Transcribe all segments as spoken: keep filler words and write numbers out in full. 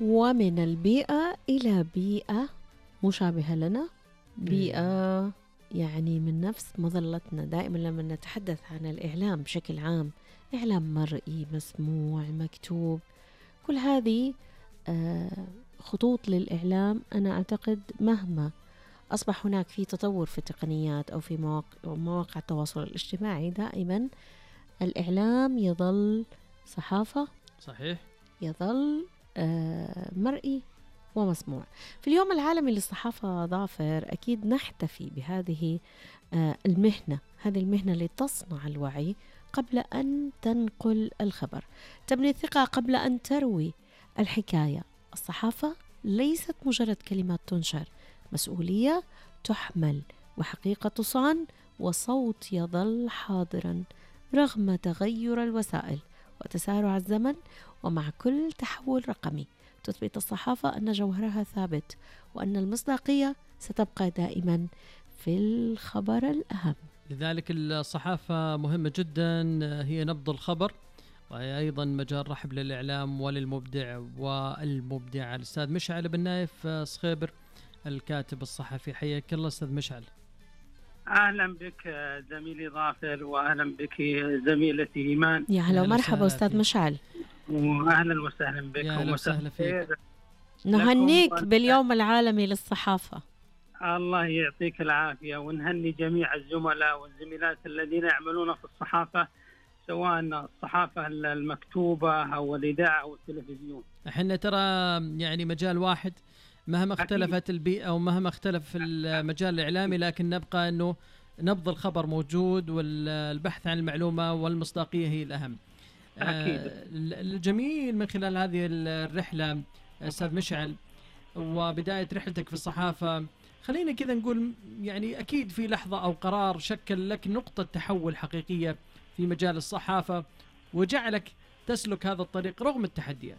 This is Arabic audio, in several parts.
ومن البيئة إلى بيئة مشابهة لنا، بيئة يعني من نفس مظلتنا. دائما لما نتحدث عن الإعلام بشكل عام، إعلام مرئي، مسموع، مكتوب، كل هذه خطوط للإعلام. أنا أعتقد مهما أصبح هناك في تطور في التقنيات أو في مواقع, مواقع التواصل الاجتماعي، دائما الإعلام يظل صحافة، صحيح، يظل مرئي ومسموع. في اليوم العالمي للصحافة ظافر، أكيد نحتفي بهذه المهنة، هذه المهنة اللي تصنع الوعي قبل أن تنقل الخبر، تبني الثقة قبل أن تروي الحكاية. الصحافة ليست مجرد كلمات تنشر، مسؤولية تحمل وحقيقة تصان، وصوت يظل حاضرا رغم تغير الوسائل وتسارع الزمن. ومع كل تحول رقمي تثبت الصحافة أن جوهرها ثابت، وأن المصداقية ستبقى دائما في الخبر الأهم. لذلك الصحافة مهمة جدا، هي نبض الخبر، وهي أيضا مجال رحب للإعلام وللمبدع والمبدع. الأستاذ مشعل بن نايف صخيبر الكاتب الصحفي، حياك الله أستاذ مشعل. أهلا بك زميلي ظافر، وأهلا بك زميلتي إيمان. يا هلا ومرحبا أستاذ مشعل. وأهلا وسهلا بك. يا هلا وسهلا فيك. نهنيك باليوم العالمي للصحافة. الله يعطيك العافية، ونهني جميع الزملاء والزميلات الذين يعملون في الصحافة، سواء الصحافة المكتوبة أو الإذاعة أو التلفزيون. احنا ترى يعني مجال واحد، مهما اختلفت البيئة ومهما اختلف المجال الإعلامي، لكن نبقى أنه نبض الخبر موجود، والبحث عن المعلومة والمصداقية هي الأهم. أكيد. آه الجميل من خلال هذه الرحلة أستاذ مشعل، وبداية رحلتك في الصحافة، خلينا كذا نقول يعني أكيد في لحظة أو قرار شكل لك نقطة تحول حقيقية في مجال الصحافة وجعلك تسلك هذا الطريق رغم التحديات.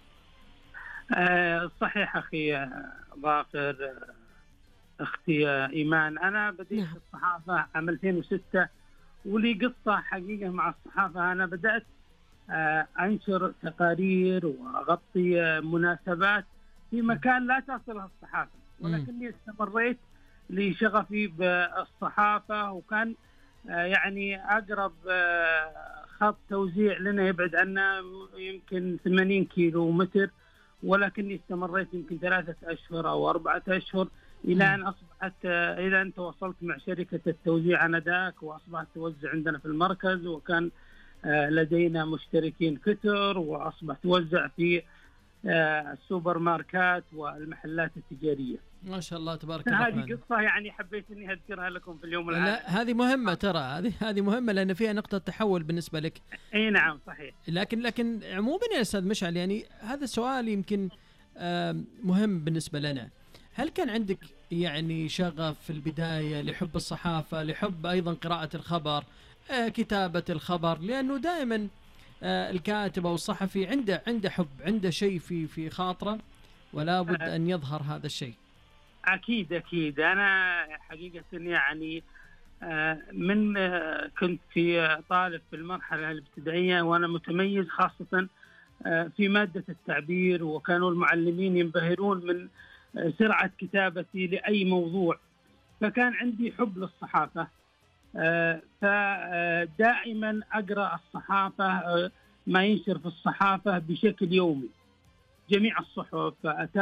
أه صحيح أخي ظافر، أختي إيمان، أنا بديت نعم. الصحافة عام ألفين وستة، ولي قصة حقيقة مع الصحافة. أنا بدأت أه أنشر تقارير وأغطي مناسبات في مكان لا تصلها الصحافة، ولكني استمريت لشغفي بالصحافة، وكان أه يعني أقرب أه خط توزيع لنا يبعد عنا يمكن ثمانين كيلو متر، ولكني استمريت يمكن ثلاثة أشهر أو أربعة أشهر إلى أن أصبحت إلى أن تواصلت مع شركة التوزيع آنذاك، وأصبحت توزع عندنا في المركز، وكان لدينا مشتركين كثر، وأصبحت توزع في السوبر ماركات والمحلات التجارية. ما شاء الله تبارك الله. هذه قصة يعني حبيت إني أذكرها لكم في اليوم العالمي. لا هذه مهمة، ترى هذه هذه مهمة لأن فيها نقطة تحول بالنسبة لك. أي نعم صحيح. لكن لكن عموما يا أستاذ مشعل، يعني هذا السؤال يمكن مهم بالنسبة لنا. هل كان عندك يعني شغف في البداية لحب الصحافة، لحب أيضا قراءة الخبر، كتابة الخبر؟ لأنه دائما الكاتب أو الصحفي عنده عنده حب، عنده شيء في في خاطره، ولا بد أن يظهر هذا الشيء. أكيد أكيد. أنا حقيقة يعني من كنت في طالب في المرحلة الابتدائية وأنا متميز خاصة في مادة التعبير، وكانوا المعلمين ينبهرون من سرعة كتابتي لأي موضوع، فكان عندي حب للصحافة. فدائما أقرأ الصحافة، ما ينشر في الصحافة بشكل يومي، جميع الصحف.